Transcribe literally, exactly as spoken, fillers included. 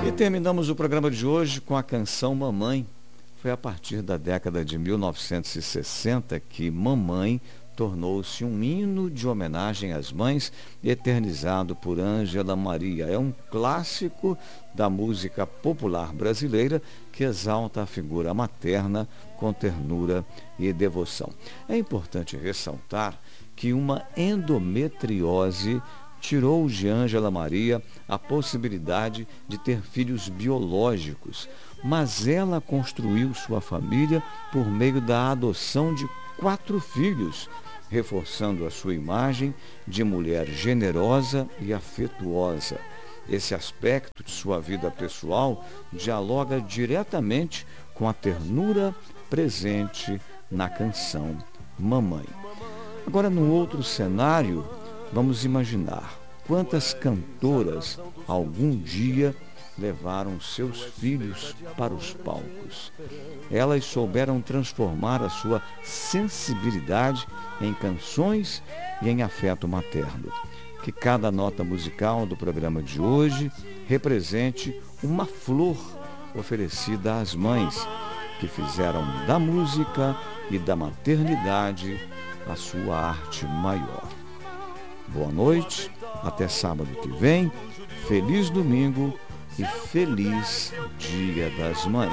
E terminamos o programa de hoje com a canção Mamãe. Foi a partir da década de mil novecentos e sessenta que Mamãe tornou-se um hino de homenagem às mães, eternizado por Ângela Maria. É um clássico da música popular brasileira que exalta a figura materna com ternura e devoção. É importante ressaltar que uma endometriose tirou de Ângela Maria a possibilidade de ter filhos biológicos, mas ela construiu sua família por meio da adoção de quatro filhos, reforçando a sua imagem de mulher generosa e afetuosa. Esse aspecto de sua vida pessoal dialoga diretamente com a ternura presente na canção Mamãe. Agora, no outro cenário, vamos imaginar quantas cantoras algum dia levaram seus filhos para os palcos. Elas souberam transformar a sua sensibilidade em canções e em afeto materno. Que cada nota musical do programa de hoje represente uma flor oferecida às mães que fizeram da música e da maternidade a sua arte maior. Boa noite, até sábado que vem, feliz domingo e feliz Dia das Mães.